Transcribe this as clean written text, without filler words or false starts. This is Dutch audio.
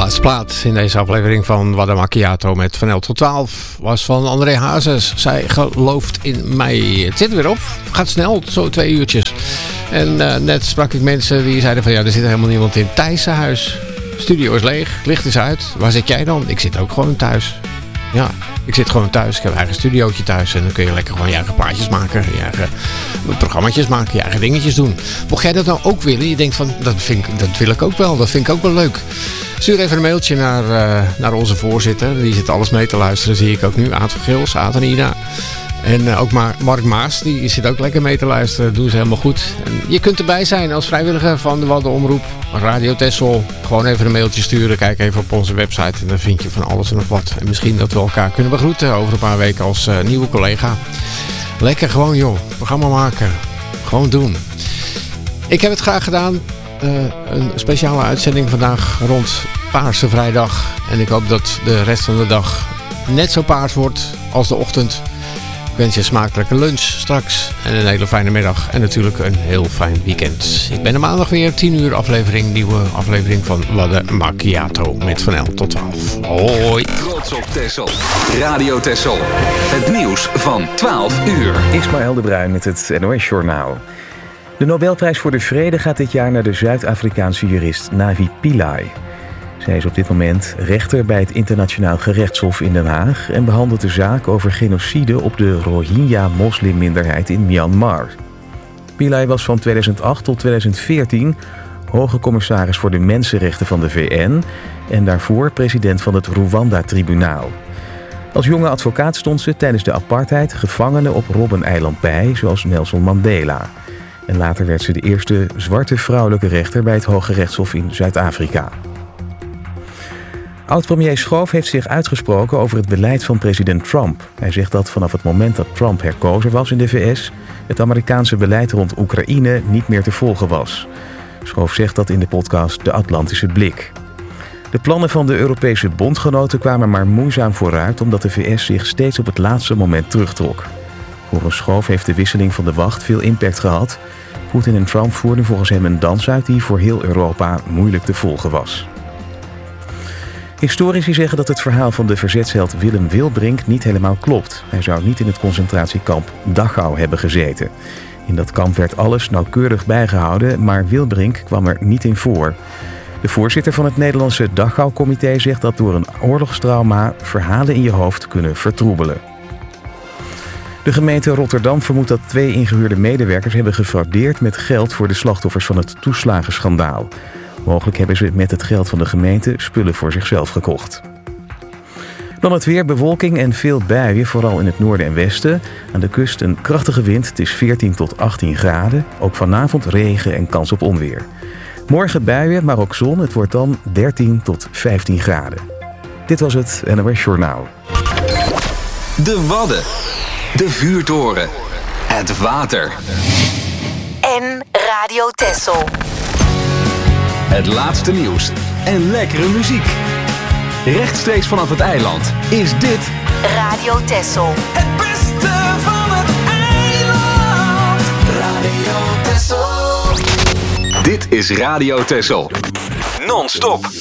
laatste plaat in deze aflevering van Wadde Macchiato met Van 11 tot 12 was van André Hazes. Zij gelooft in mij. Het zit er weer op. Gaat snel, zo 2 uurtjes. En net sprak ik mensen die zeiden van ja, er zit helemaal niemand in Thijssen huis. Studio is leeg, licht is uit. Waar zit jij dan? Ik zit ook gewoon thuis. Ja, ik zit gewoon thuis. Ik heb een eigen studiootje thuis. En dan kun je lekker gewoon je eigen plaatjes maken. Je eigen programma's maken. Je eigen dingetjes doen. Mocht jij dat nou ook willen. Je denkt van, dat wil ik ook wel. Dat vind ik ook wel leuk. Stuur even een mailtje naar onze voorzitter. Die zit alles mee te luisteren. Zie ik ook nu. Aad van Gils, Aad en Ina. En ook Mark Maas, die zit ook lekker mee te luisteren. Doen ze helemaal goed. En je kunt erbij zijn als vrijwilliger van de Wadde Omroep. Radio Texel. Gewoon even een mailtje sturen. Kijk even op onze website. En dan vind je van alles en nog wat. En misschien dat we elkaar kunnen begroeten over een paar weken als nieuwe collega. Lekker gewoon joh. Programma maken. Gewoon doen. Ik heb het graag gedaan. Een speciale uitzending vandaag rond Paarse Vrijdag. En ik hoop dat de rest van de dag net zo paars wordt als de ochtend. Ik wens je een smakelijke lunch straks en een hele fijne middag en natuurlijk een heel fijn weekend. Ik ben er maandag weer, 10 uur nieuwe aflevering van Wadde Macchiato met van 11 tot 12. Hoi! Trots op Texel. Radio Texel. Het nieuws van 12 uur. Ismaël de Bruin met het NOS-journaal. De Nobelprijs voor de Vrede gaat dit jaar naar de Zuid-Afrikaanse jurist Navi Pillay. Zij is op dit moment rechter bij het Internationaal Gerechtshof in Den Haag en behandelt de zaak over genocide op de Rohingya-moslimminderheid in Myanmar. Pillay was van 2008 tot 2014 hoge commissaris voor de mensenrechten van de VN en daarvoor president van het Rwanda-tribunaal. Als jonge advocaat stond ze tijdens de apartheid gevangenen op Robben-eiland bij, zoals Nelson Mandela. En later werd ze de eerste zwarte vrouwelijke rechter bij het Hoge Rechtshof in Zuid-Afrika. Oud-premier Schoof heeft zich uitgesproken over het beleid van president Trump. Hij zegt dat vanaf het moment dat Trump herkozen was in de VS... het Amerikaanse beleid rond Oekraïne niet meer te volgen was. Schoof zegt dat in de podcast De Atlantische Blik. De plannen van de Europese bondgenoten kwamen maar moeizaam vooruit... omdat de VS zich steeds op het laatste moment terugtrok. Volgens Schoof heeft de wisseling van de wacht veel impact gehad. Poetin en Trump voerden volgens hem een dans uit die voor heel Europa moeilijk te volgen was. Historici zeggen dat het verhaal van de verzetsheld Willem Wilbrink niet helemaal klopt. Hij zou niet in het concentratiekamp Dachau hebben gezeten. In dat kamp werd alles nauwkeurig bijgehouden, maar Wilbrink kwam er niet in voor. De voorzitter van het Nederlandse Dachau-comité zegt dat door een oorlogstrauma verhalen in je hoofd kunnen vertroebelen. De gemeente Rotterdam vermoedt dat 2 ingehuurde medewerkers hebben gefraudeerd met geld voor de slachtoffers van het toeslagenschandaal. Mogelijk hebben ze met het geld van de gemeente spullen voor zichzelf gekocht. Dan het weer, bewolking en veel buien, vooral in het noorden en westen. Aan de kust een krachtige wind, het is 14 tot 18 graden. Ook vanavond regen en kans op onweer. Morgen buien, maar ook zon, het wordt dan 13 tot 15 graden. Dit was het NOS Journaal. De Wadden. De vuurtoren. Het water. En Radio Texel. Het laatste nieuws en lekkere muziek. Rechtstreeks vanaf het eiland is dit Radio Texel. Het beste van het eiland. Radio Texel. Dit is Radio Texel. Non-stop.